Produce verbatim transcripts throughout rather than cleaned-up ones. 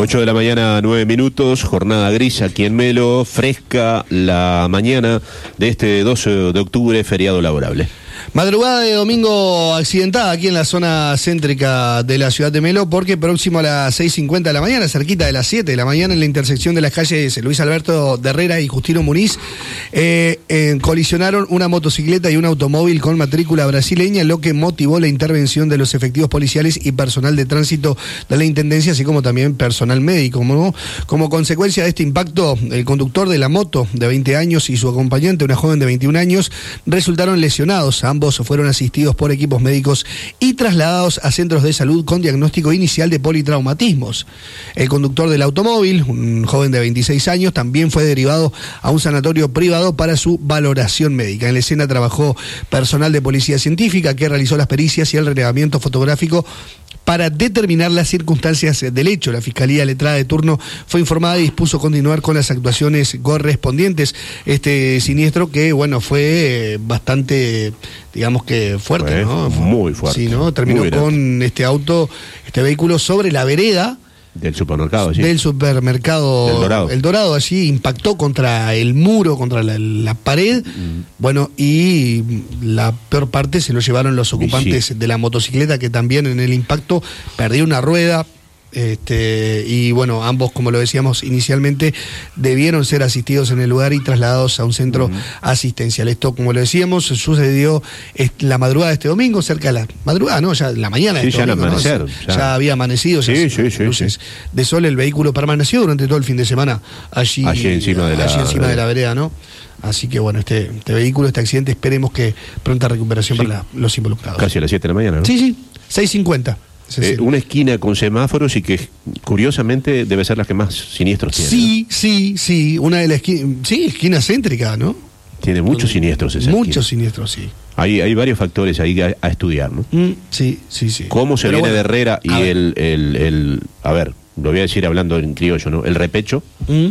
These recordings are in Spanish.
ocho de la mañana, nueve minutos, jornada gris aquí en Melo, fresca la mañana de este doce de octubre, feriado laborable. Madrugada de domingo accidentada aquí en la zona céntrica de la ciudad de Melo, porque próximo a las seis cincuenta de la mañana, cerquita de las siete de la mañana, en la intersección de las calles Luis Alberto de Herrera y Justino Muniz, eh, eh, colisionaron una motocicleta y un automóvil con matrícula brasileña, lo que motivó la intervención de los efectivos policiales y personal de tránsito de la Intendencia, así como también personal médico, ¿no? Como consecuencia de este impacto, el conductor de la moto de veinte años y su acompañante, una joven de veintiún años, resultaron lesionados. Ambos fueron asistidos por equipos médicos y trasladados a centros de salud con diagnóstico inicial de politraumatismos. El conductor del automóvil, un joven de veintiséis años, también fue derivado a un sanatorio privado para su valoración médica. En la escena trabajó personal de policía científica que realizó las pericias y el relevamiento fotográfico para determinar las circunstancias del hecho. La Fiscalía Letrada de turno fue informada y dispuso continuar con las actuaciones correspondientes. Este siniestro que, bueno, fue bastante, digamos que fuerte, fue ¿no? Muy fuerte. Sí, ¿no? Terminó con este auto, este vehículo sobre la vereda del supermercado, sí. Del supermercado El Dorado. El Dorado, allí impactó contra el muro, contra la, la pared. Mm. Bueno, y la peor parte se lo llevaron los ocupantes sí. de la motocicleta, que también en el impacto perdió una rueda. Este, y bueno, ambos, como lo decíamos inicialmente, debieron ser asistidos en el lugar y trasladados a un centro uh-huh. asistencial. Esto, como lo decíamos, sucedió la madrugada de este domingo, cerca de la madrugada, ¿no? Ya la mañana de sí, este ya domingo, amanecer, ¿no? ya. ya había amanecido, sí, ya sí, sí, luces sí. de sol. El vehículo permaneció durante todo el fin de semana allí, allí encima, de la, allí encima de la vereda, ¿no? Así que bueno, este, este vehículo, este accidente, esperemos que pronta recuperación sí. para la, los involucrados. Casi a las siete de la mañana, ¿no? Sí, sí, seis cincuenta. Eh, una esquina con semáforos y que curiosamente debe ser la que más siniestros tiene. Sí, ¿no? sí, sí, una de las esquinas, sí, esquina céntrica, ¿no? Tiene muchos siniestros esa Muchos esquina. siniestros, sí. Hay, hay varios factores ahí a, a estudiar, ¿no? Mm, sí, sí, sí. Cómo se Pero viene bueno, de Herrera y el, el, el, a ver, lo voy a decir hablando en criollo, ¿no? El repecho, mm.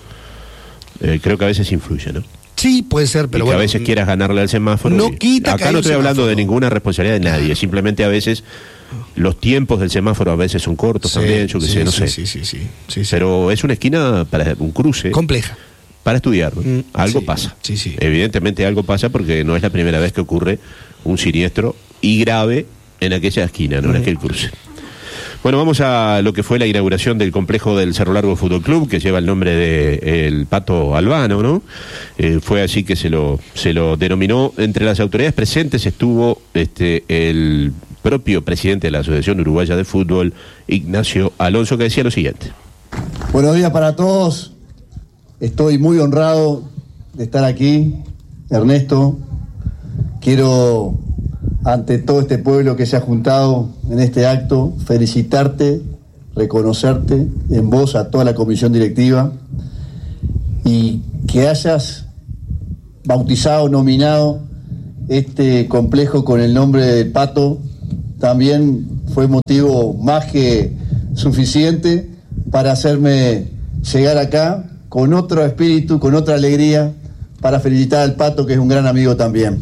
eh, creo que a veces influye, ¿no? Sí, puede ser, pero y que bueno, a veces quieras ganarle al semáforo. No quita acá no estoy hablando de ninguna responsabilidad de nadie, simplemente a veces los tiempos del semáforo a veces son cortos sí, también, yo que sí, sé, no sí, sé. Sí, sí, sí, sí, sí. Pero es una esquina para un cruce. Compleja. Para estudiar, ¿no? mm, algo sí, pasa. Sí, sí. Evidentemente algo pasa porque no es la primera vez que ocurre un siniestro y grave en aquella esquina, no mm. en aquel cruce. Bueno, vamos a lo que fue la inauguración del complejo del Cerro Largo Fútbol Club, que lleva el nombre de el Pato Albano, ¿no? Eh, fue así que se lo, se lo denominó. Entre las autoridades presentes estuvo este el propio presidente de la Asociación Uruguaya de Fútbol, Ignacio Alonso, que decía lo siguiente. Buenos días para todos. Estoy muy honrado de estar aquí, Ernesto. Quiero, ante todo este pueblo que se ha juntado en este acto, felicitarte, reconocerte en vos a toda la comisión directiva y que hayas bautizado, nominado este complejo con el nombre del Pato. También fue motivo más que suficiente para hacerme llegar acá con otro espíritu, con otra alegría, para felicitar al Pato, que es un gran amigo también.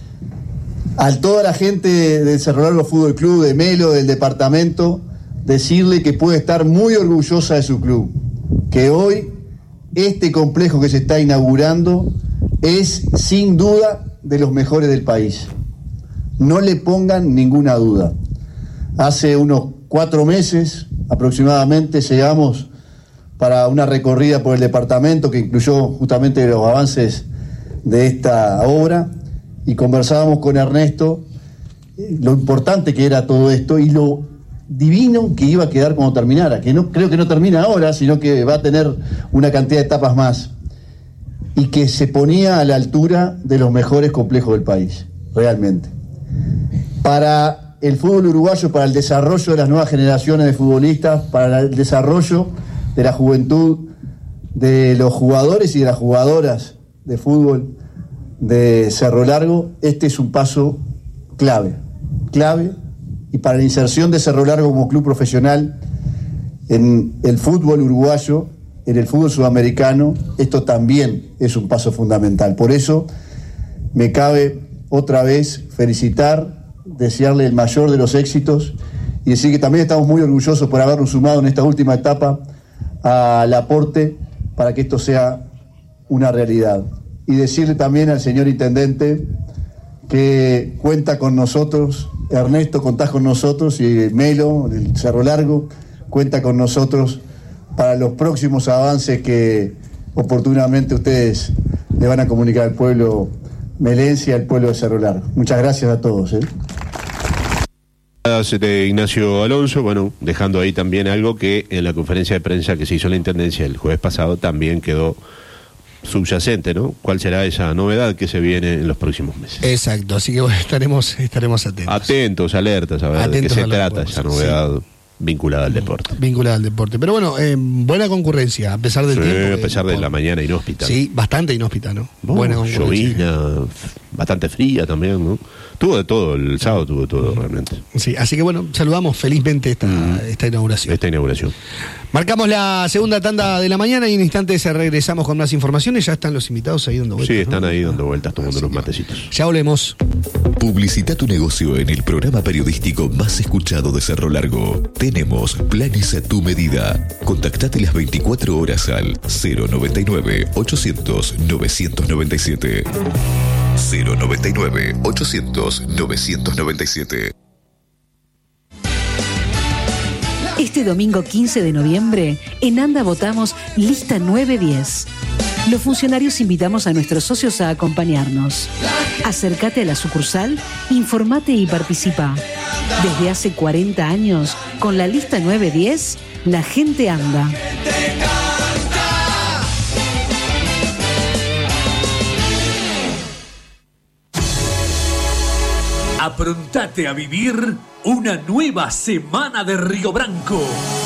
A toda la gente del Cerro Largo Fútbol Club, de Melo, del departamento, decirle que puede estar muy orgullosa de su club, que hoy este complejo que se está inaugurando es sin duda de los mejores del país. No le pongan ninguna duda. Hace unos cuatro meses aproximadamente llegamos para una recorrida por el departamento que incluyó justamente los avances de esta obra y conversábamos con Ernesto lo importante que era todo esto y lo divino que iba a quedar cuando terminara, que no creo que no termina ahora, sino que va a tener una cantidad de etapas más y que se ponía a la altura de los mejores complejos del país, realmente. Para el fútbol uruguayo, para el desarrollo de las nuevas generaciones de futbolistas, para el desarrollo de la juventud, de los jugadores y de las jugadoras de fútbol de Cerro Largo, este es un paso clave, clave, y para la inserción de Cerro Largo como club profesional en el fútbol uruguayo, en el fútbol sudamericano, esto también es un paso fundamental. Por eso me cabe otra vez felicitar, desearle el mayor de los éxitos y decir que también estamos muy orgullosos por habernos sumado en esta última etapa al aporte para que esto sea una realidad. Y decirle también al señor intendente que cuenta con nosotros, Ernesto, contás con nosotros, y Melo, del Cerro Largo, cuenta con nosotros para los próximos avances que oportunamente ustedes le van a comunicar al pueblo melense y al pueblo de Cerro Largo. Muchas gracias a todos. ¿eh? De Ignacio Alonso, bueno, dejando ahí también algo que en la conferencia de prensa que se hizo en la Intendencia el jueves pasado también quedó subyacente, ¿no? ¿Cuál será esa novedad que se viene en los próximos meses? Exacto, así que bueno, estaremos, estaremos atentos. Atentos, alertas, a ver atentos de qué se a trata esa novedad sí. vinculada al deporte. Vinculada al deporte. Pero bueno, eh, buena concurrencia, a pesar del sí, tiempo. a pesar de, de la mañana inhóspita. Sí, bastante inhóspita, ¿no? Oh, buena concurrencia. Llovina, bastante fría también, ¿no? Tuvo de todo, el sábado tuvo de todo realmente. Sí, así que bueno, saludamos felizmente esta, mm. esta inauguración. Esta inauguración. Marcamos la segunda tanda de la mañana y en instantes regresamos con más informaciones. Ya están los invitados ahí dando vueltas. Sí, están ¿no? ahí dando vueltas, tomando los matecitos. Ya volvemos. Publicita tu negocio en el programa periodístico más escuchado de Cerro Largo. Tenemos planes a tu medida. Contactate las veinticuatro horas al cero noventa y nueve, ochocientos, novecientos noventa y siete. cero noventa y nueve, ochocientos, novecientos noventa y siete. Este domingo quince de noviembre, en ANDA votamos Lista nueve diez. Los funcionarios invitamos a nuestros socios a acompañarnos. Acércate a la sucursal, informate y participa. Desde hace cuarenta años, con la Lista nueve diez, la gente anda. Aprontate a vivir una nueva semana de Río Branco.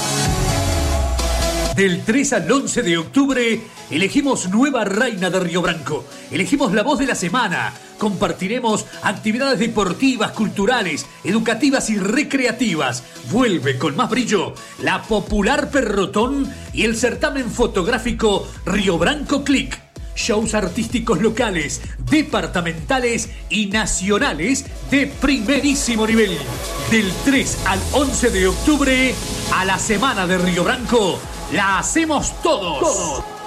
Del tres al once de octubre elegimos nueva reina de Río Branco. Elegimos la voz de la semana. Compartiremos actividades deportivas, culturales, educativas y recreativas. Vuelve con más brillo la popular Perrotón y el certamen fotográfico Río Branco Click. Shows artísticos locales, departamentales y nacionales de primerísimo nivel. Del tres al once de octubre, a la Semana de Río Branco, la hacemos todos. todos.